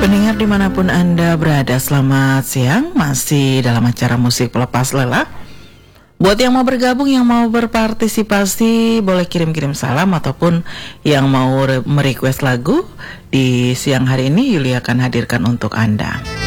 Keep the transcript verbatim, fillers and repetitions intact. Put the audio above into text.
Pendengar dimanapun Anda berada, selamat siang. Masih dalam acara musik pelepas lelah. Buat yang mau bergabung, yang mau berpartisipasi, boleh kirim-kirim salam ataupun yang mau re- merequest lagu di siang hari ini, Yuli akan hadirkan untuk Anda.